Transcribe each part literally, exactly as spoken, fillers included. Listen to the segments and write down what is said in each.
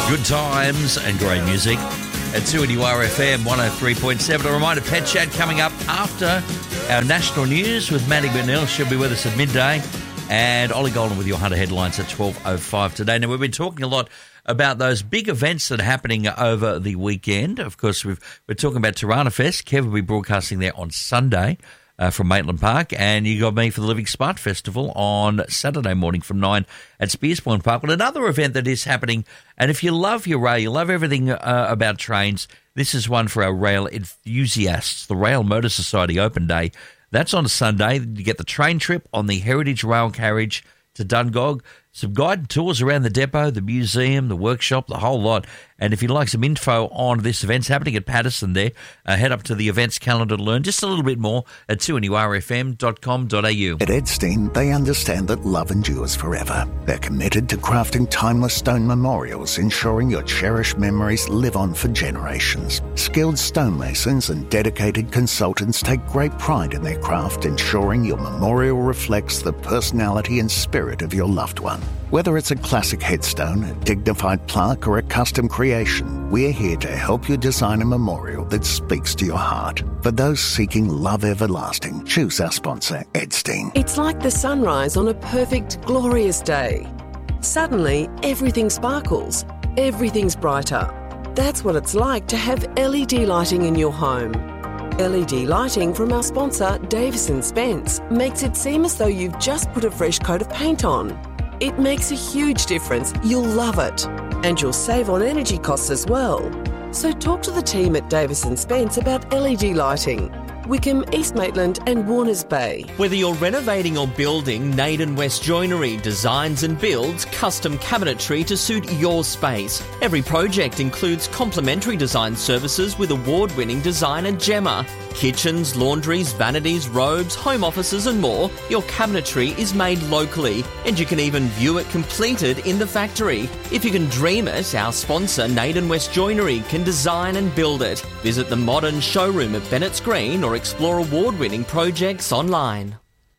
Good times and great music at two N U R F M one oh three point seven. A reminder, Pet Chat coming up after our national news with Maddie McNeil. She'll be with us at midday. And Ollie Golden with your Hunter headlines at twelve oh five today. Now, we've been talking a lot about those big events that are happening over the weekend. Of course, we've, we're talking about Tirana Fest. Kev will be broadcasting there on Sunday uh, from Maitland Park. And you got me for the Living Smart Festival on Saturday morning from nine at Spearspoint Park. But another event that is happening, and if you love your rail, you love everything uh, about trains, this is one for our rail enthusiasts, the Rail Motor Society Open Day. That's on a Sunday. You get the train trip on the Heritage Rail Carriage to Dungog, some guided tours around the depot, the museum, the workshop, the whole lot. And if you'd like some info on this event, it's happening at Patterson there, uh, head up to the events calendar to learn just a little bit more at two N U R F M dot com dot a u. At Edstein, they understand that love endures forever. They're committed to crafting timeless stone memorials, ensuring your cherished memories live on for generations. Skilled stonemasons and dedicated consultants take great pride in their craft, ensuring your memorial reflects the personality and spirit of your loved one. Whether it's a classic headstone, a dignified plaque, or a custom creation, we're here to help you design a memorial that speaks to your heart. For those seeking love everlasting, choose our sponsor, Edstein. It's like the sunrise on a perfect, glorious day. Suddenly, everything sparkles. Everything's brighter. That's what it's like to have L E D lighting in your home. L E D lighting from our sponsor, Davis and Spence, makes it seem as though you've just put a fresh coat of paint on. It makes a huge difference. You'll love it. And you'll save on energy costs as well. So talk to the team at Davis and Spence about L E D lighting. Wickham, East Maitland and Warners Bay. Whether you're renovating or building, Naden West Joinery designs and builds custom cabinetry to suit your space. Every project includes complimentary design services with award-winning designer Gemma. Kitchens, laundries, vanities, robes, home offices and more. Your cabinetry is made locally and you can even view it completed in the factory. If you can dream it, our sponsor Naden West Joinery can design and build it. Visit the modern showroom at Bennett's Green or explore award-winning projects online.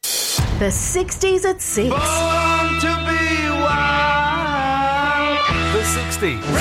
The sixties at six. Born to be wild. The sixties.